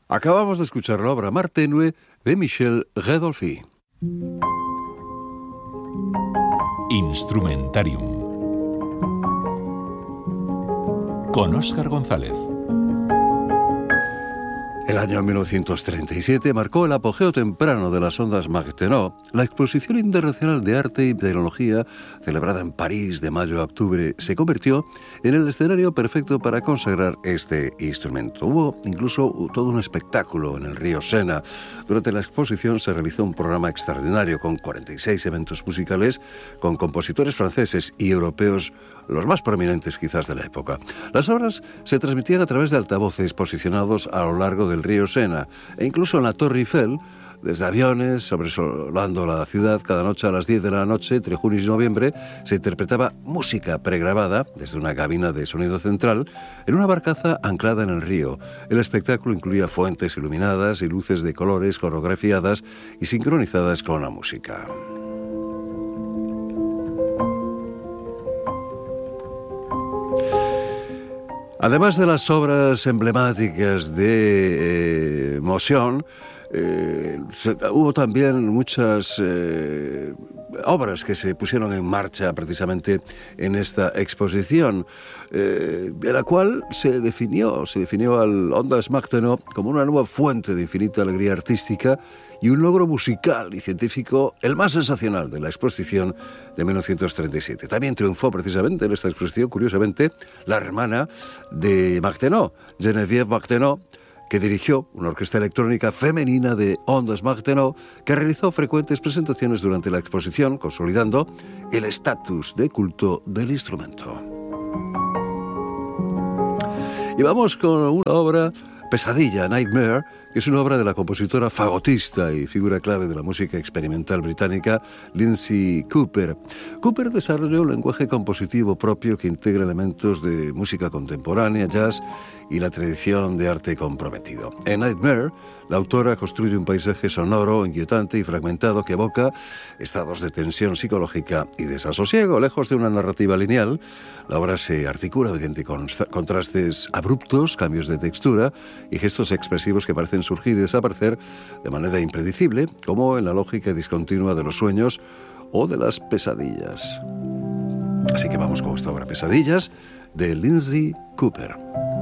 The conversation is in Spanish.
Acabamos de escuchar la obra Mar Tenue de Michel Redolfi. Instrumentarium con Óscar González. El año 1937 marcó el apogeo temprano de las ondas Martenot, la Exposición Internacional de Arte y Tecnología, celebrada en París de mayo a octubre, se convirtió en el escenario perfecto para consagrar este instrumento. Hubo incluso todo un espectáculo en el río Sena. Durante la exposición se realizó un programa extraordinario con 46 eventos musicales, con compositores franceses y europeos, los más prominentes quizás de la época. Las obras se transmitían a través de altavoces posicionados a lo largo del río Sena e incluso en la Torre Eiffel, desde aviones sobresolando la ciudad. Cada noche a las 10 de la noche, entre junio y noviembre, se interpretaba música pregrabada desde una cabina de sonido central en una barcaza anclada en el río. El espectáculo incluía fuentes iluminadas y luces de colores coreografiadas y sincronizadas con la música. Además de las obras emblemáticas de Motion, hubo también muchas obras que se pusieron en marcha precisamente en esta exposición, de la cual se definió al Ondas Martenot como una nueva fuente de infinita alegría artística y un logro musical y científico el más sensacional de la exposición de 1937. También triunfó precisamente en esta exposición, curiosamente, la hermana de Martenot, Geneviève Martenot, que dirigió una orquesta electrónica femenina de Ondas Martenot, que realizó frecuentes presentaciones durante la exposición, consolidando el estatus de culto del instrumento. Y vamos con una obra, Pesadilla, Nightmare, que es una obra de la compositora fagotista y figura clave de la música experimental británica, Lindsay Cooper. Cooper desarrolló un lenguaje compositivo propio que integra elementos de música contemporánea, jazz y la tradición de arte comprometido. En Nightmare, la autora construye un paisaje sonoro, inquietante y fragmentado que evoca estados de tensión psicológica y desasosiego. Lejos de una narrativa lineal, la obra se articula mediante contrastes abruptos, cambios de textura y gestos expresivos que parecen surgir y desaparecer de manera impredecible, como en la lógica discontinua de los sueños o de las pesadillas. Así que vamos con esta obra, Pesadillas, de Lindsay Cooper.